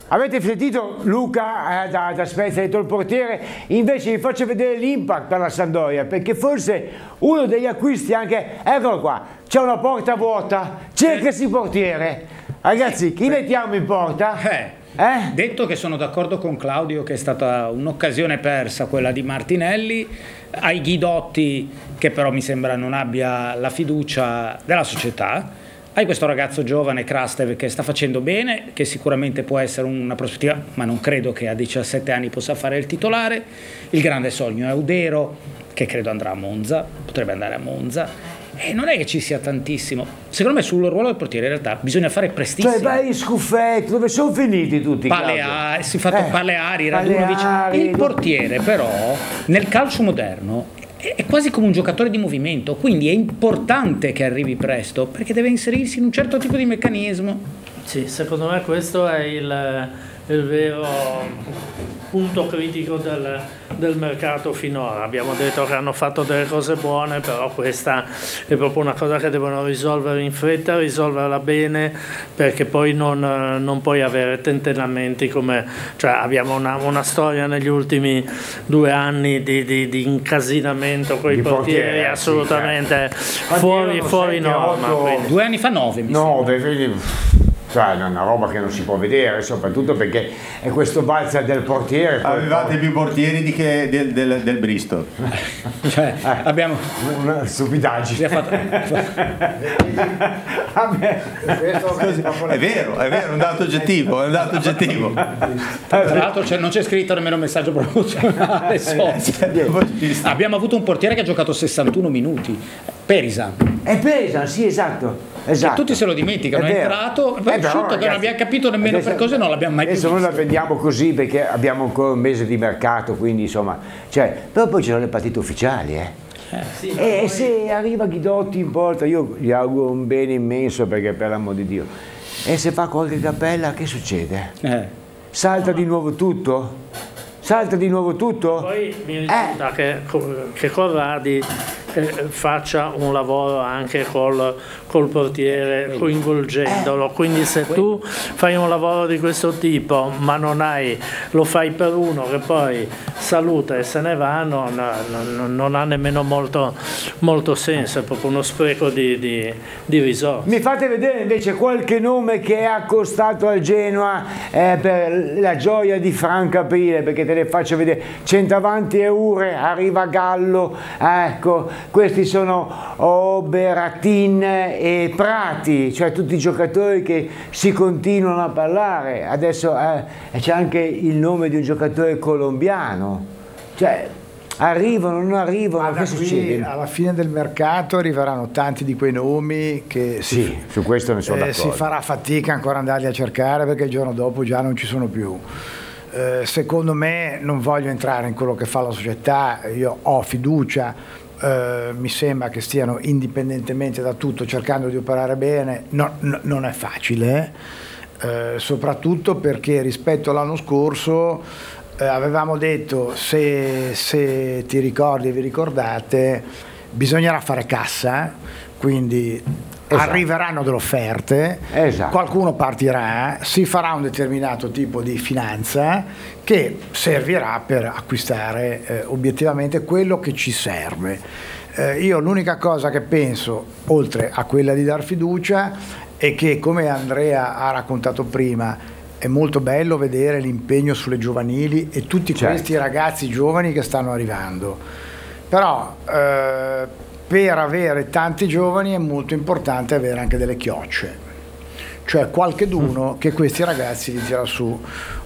Avete sentito Luca da Spezia, ha detto il portiere, invece vi faccio vedere l'impact per la Sampdoria, perché forse uno degli acquisti anche, eccolo qua, c'è una porta vuota, cercasi il portiere. Ragazzi, chi mettiamo in porta? Detto che sono d'accordo con Claudio che è stata un'occasione persa quella di Martinelli, ai Ghidotti che però mi sembra non abbia la fiducia della società, hai questo ragazzo giovane Krastev che sta facendo bene, che sicuramente può essere una prospettiva, ma non credo che a 17 anni possa fare il titolare. Il grande sogno è Audero, che credo andrà a Monza, potrebbe andare a Monza. E non è che ci sia tantissimo. Secondo me sul ruolo del portiere in realtà bisogna fare prestissimo. Cioè vai Scuffetti, dove sono finiti tutti? Si è fatto Paleari, Radunovic. Il portiere però nel calcio moderno è quasi come un giocatore di movimento, quindi è importante che arrivi presto perché deve inserirsi in un certo tipo di meccanismo. Sì, secondo me questo è il vero punto critico del mercato finora. Abbiamo detto che hanno fatto delle cose buone, però questa è proprio una cosa che devono risolvere in fretta, risolverla bene, perché poi non puoi avere tentennamenti cioè abbiamo una storia negli ultimi 2 anni di incasinamento con i portieri assolutamente fuori norma. 2 anni fa 9 mi sembra. Cioè, è una roba che non si può vedere, soprattutto perché è questo balza del portiere. Avevate più portieri del Bristol. Cioè, abbiamo una stupidaggine. È vero, è un dato oggettivo, Tra l'altro non c'è scritto nemmeno messaggio promozionale. Abbiamo avuto un portiere che ha giocato 61 minuti, Perisan. È Perisan, sì, esatto. E tutti se lo dimenticano, è entrato, poi che non abbiamo capito nemmeno per cosa non l'abbiamo mai adesso più noi la prendiamo così perché abbiamo ancora un mese di mercato, quindi insomma, però poi ci sono le partite ufficiali, e se arriva Ghidotti in porta, io gli auguro un bene immenso, perché per l'amor di Dio, e se fa qualche cappella, che succede? Salta di nuovo tutto? Poi mi risulta che Corradi faccia un lavoro anche col portiere, coinvolgendolo, quindi se tu fai un lavoro di questo tipo ma lo fai per uno che poi saluta e se ne va, non ha nemmeno molto senso, è proprio uno spreco di risorse. Mi fate vedere invece qualche nome che è accostato al Genoa per la gioia di Franco Aprile, perché te ne faccio vedere. Centravanti Eure, arriva Gallo, ecco, questi sono Oberatin e Prati, cioè tutti i giocatori che si continuano a parlare. Adesso c'è anche il nome di un giocatore colombiano, cioè arrivano, non arrivano, che succede? Alla fine del mercato arriveranno tanti di quei nomi che su questo ne sono d'accordo. Si farà fatica ancora andarli a cercare, perché il giorno dopo già non ci sono più. Secondo me, non voglio entrare in quello che fa la società, io ho fiducia, mi sembra che stiano indipendentemente da tutto cercando di operare bene, non è facile, soprattutto perché rispetto all'anno scorso avevamo detto, se ti ricordi e vi ricordate, bisognerà fare cassa, quindi arriveranno delle offerte, qualcuno partirà, si farà un determinato tipo di finanza che servirà per acquistare obiettivamente quello che ci serve. Io l'unica cosa che penso, oltre a quella di dar fiducia, è che, come Andrea ha raccontato prima, è molto bello vedere l'impegno sulle giovanili e tutti questi ragazzi giovani che stanno arrivando, però per avere tanti giovani è molto importante avere anche delle chiocce, cioè qualcheduno che questi ragazzi li tira su